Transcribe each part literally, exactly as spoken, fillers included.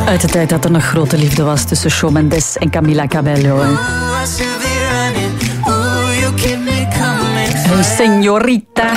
Uit de tijd dat er nog grote liefde was tussen Shawn Mendes en Camila Cabello. Een señorita.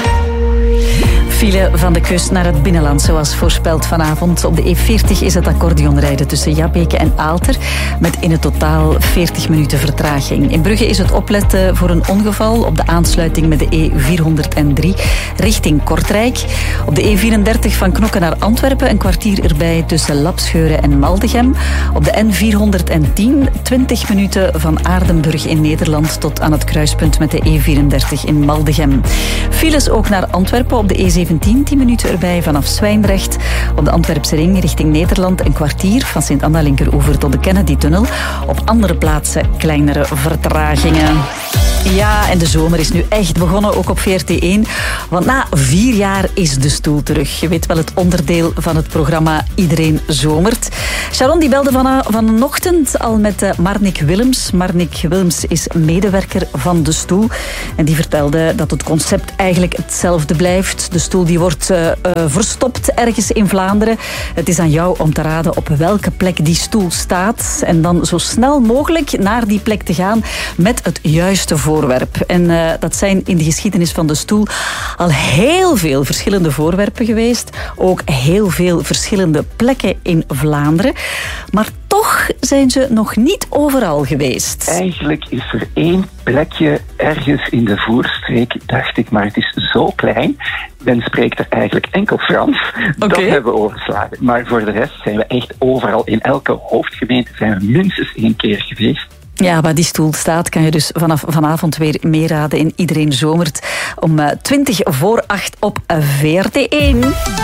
File van de kust naar het binnenland, zoals voorspeld vanavond. Op de E veertig is het accordeonrijden tussen Jabbeke en Aalter, met in het totaal veertig minuten vertraging. In Brugge is het opletten voor een ongeval op de aansluiting met de E vierhonderddrie richting Kortrijk. Op de E vierendertig van Knokke naar Antwerpen een kwartier erbij tussen Lapscheuren en Maldegem. Op de N vierhonderdtien twintig minuten van Aardenburg in Nederland tot aan het kruispunt met de E vierendertig in Maldegem. Files ook naar Antwerpen op de E zeventien, tien minuten erbij vanaf Zwijndrecht. Op de Antwerpse ring richting Nederland een kwartier van Sint-Anna-Linkeroever tot de Kennedy-tunnel. Op andere plaatsen kleinere vertragingen. Ja, en de zomer is nu echt begonnen, ook op V R T één. Want na vier jaar is de stoel terug. Je weet wel, het onderdeel van het programma Iedereen Zomert. Sharon die belde van, vanochtend al met uh, Marnik Willems. Marnik Willems is medewerker van de stoel. En die vertelde dat het concept eigenlijk hetzelfde blijft. De stoel die wordt uh, uh, verstopt ergens in Vlaanderen. Het is aan jou om te raden op welke plek die stoel staat. En dan zo snel mogelijk naar die plek te gaan met het juiste voorwerp. En uh, dat zijn in de geschiedenis van de stoel al heel veel verschillende voorwerpen geweest. Ook heel veel verschillende plekken in Vlaanderen. Maar toch zijn ze nog niet overal geweest. Eigenlijk is er één plekje ergens in de Voerstreek, dacht ik, maar het is zo klein. Men spreekt er eigenlijk enkel Frans. Okay. Dat hebben we overslagen. Maar voor de rest zijn we echt overal. In elke hoofdgemeente zijn we minstens één keer geweest. Ja, waar die stoel staat kan je dus vanaf vanavond weer meeraden in Iedereen Zomert om twintig voor acht op V R T één.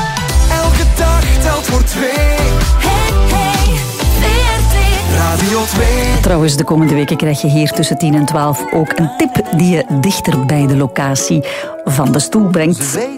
Elke dag telt voor twee. Hey, hey, V R T Radio twee. Trouwens, de komende weken krijg je hier tussen tien en twaalf ook een tip die je dichter bij de locatie van de stoel brengt.